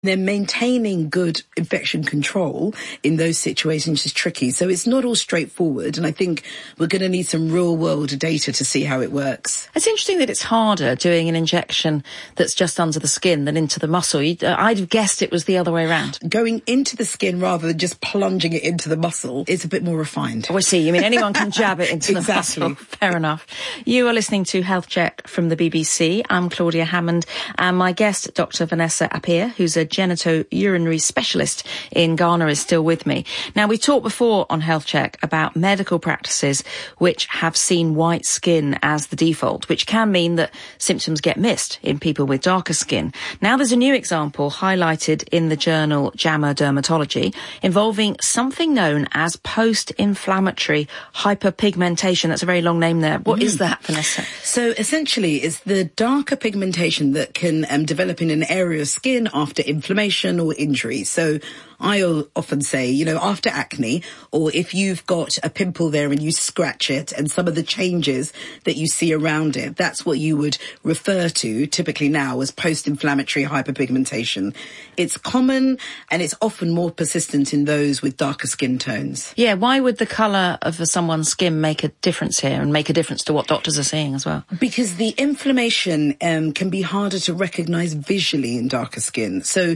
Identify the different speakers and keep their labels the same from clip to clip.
Speaker 1: Then maintaining good infection control in those situations is tricky. So it's not all straightforward. And I think we're going to need some real world data to see how it works.
Speaker 2: It's interesting that it's harder doing an injection that's just under the skin than into the muscle. I'd have guessed it was the other way around.
Speaker 1: Going into the skin rather than just plunging it into the muscle is a bit more refined.
Speaker 2: Oh, I see. You mean anyone can jab it into the muscle? Fair enough. You are listening to Health Check from the BBC. I'm Claudia Hammond, and my guest, Dr. Vanessa Appiah, who's a genitourinary specialist in Ghana, is still with me. Now, we talked before on Health Check about medical practices which have seen white skin as the default, which can mean that symptoms get missed in people with darker skin. Now, there's a new example highlighted in the journal JAMA Dermatology involving something known as post-inflammatory hyperpigmentation. That's a very long name there. What is that, Vanessa?
Speaker 1: So essentially, it's the darker pigmentation that can develop in an area of skin after inflammation or injury. So I often say, after acne, or if you've got a pimple there and you scratch it and some of the changes that you see around it, that's what you would refer to typically now as post-inflammatory hyperpigmentation. It's common and it's often more persistent in those with darker skin tones.
Speaker 2: Yeah, why would the colour of someone's skin make a difference here and make a difference to what doctors are seeing as well?
Speaker 1: Because the inflammation can be harder to recognise visually in darker skin. So,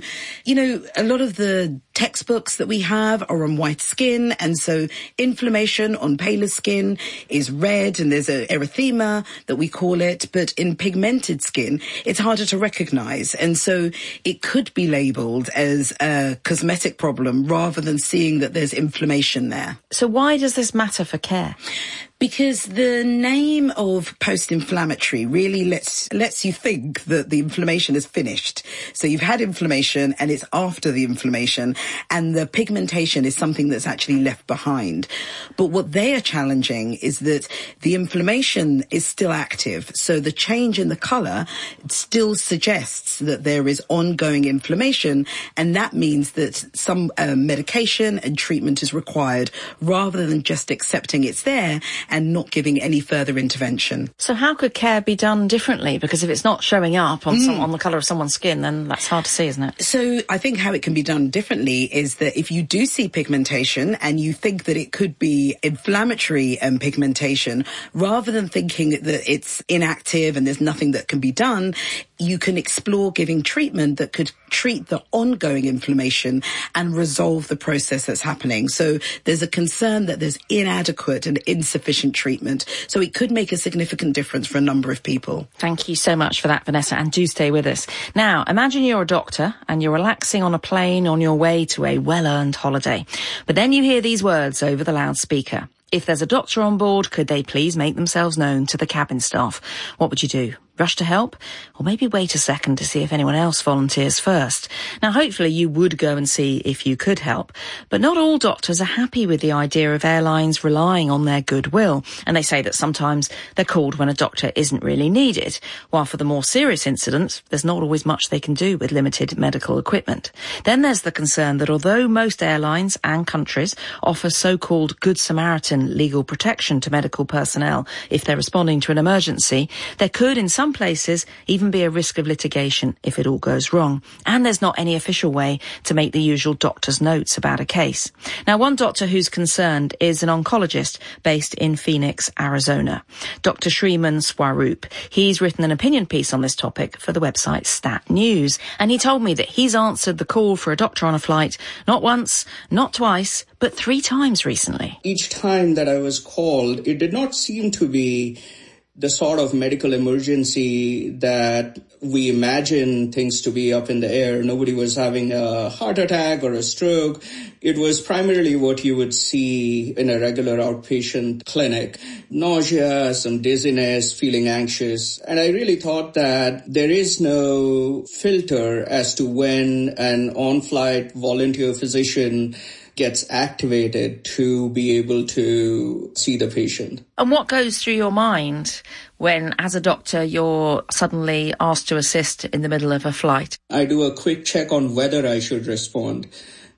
Speaker 1: a lot of the textbooks that we have are on white skin, and so inflammation on paler skin is red, and there's an erythema that we call it, but in pigmented skin it's harder to recognise, and so it could be labelled as a cosmetic problem rather than seeing that there's inflammation there.
Speaker 2: So why does this matter for care?
Speaker 1: Because the name of post-inflammatory really lets you think that the inflammation is finished. So you've had inflammation and it's after the inflammation, and the pigmentation is something that's actually left behind. But what they are challenging is that the inflammation is still active. So the change in the colour still suggests that there is ongoing inflammation, and that means that some medication and treatment is required rather than just accepting it's there and not giving any further intervention.
Speaker 2: So how could care be done differently? Because if it's not showing up on the colour of someone's skin, then that's hard to see, isn't it?
Speaker 1: So I think how it can be done differently is that if you do see pigmentation and you think that it could be inflammatory pigmentation, rather than thinking that it's inactive and there's nothing that can be done, you can explore giving treatment that could treat the ongoing inflammation and resolve the process that's happening. So there's a concern that there's inadequate and insufficient treatment. So it could make a significant difference for a number of people.
Speaker 2: Thank you so much for that, Vanessa, and do stay with us. Now, imagine you're a doctor and you're relaxing on a plane on your way to a well-earned holiday. But then you hear these words over the loudspeaker. If there's a doctor on board, could they please make themselves known to the cabin staff? What would you do? Rush to help? Or maybe wait a second to see if anyone else volunteers first? Now, hopefully you would go and see if you could help. But not all doctors are happy with the idea of airlines relying on their goodwill. And they say that sometimes they're called when a doctor isn't really needed. While for the more serious incidents, there's not always much they can do with limited medical equipment. Then there's the concern that although most airlines and countries offer so-called Good Samaritan legal protection to medical personnel if they're responding to an emergency, there could in some places even be a risk of litigation if it all goes wrong. And there's not any official way to make the usual doctor's notes about a case. Now, one doctor who's concerned is an oncologist based in Phoenix, Arizona, Dr. Shriman Swaroop. He's written an opinion piece on this topic for the website Stat News, and he told me that he's answered the call for a doctor on a flight not once, not twice, but 3 times recently.
Speaker 3: Each time that I was called, it did not seem to be the sort of medical emergency that we imagine things to be up in the air. Nobody was having a heart attack or a stroke. It was primarily what you would see in a regular outpatient clinic. Nausea, some dizziness, feeling anxious. And I really thought that there is no filter as to when an on-flight volunteer physician gets activated to be able to see the patient.
Speaker 2: And what goes through your mind when, as a doctor, you're suddenly asked to assist in the middle of a flight?
Speaker 3: I do a quick check on whether I should respond,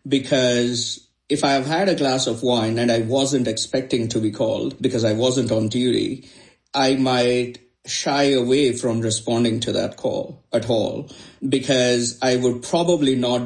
Speaker 3: because if I've had a glass of wine and I wasn't expecting to be called because I wasn't on duty, I might shy away from responding to that call at all, because I would probably not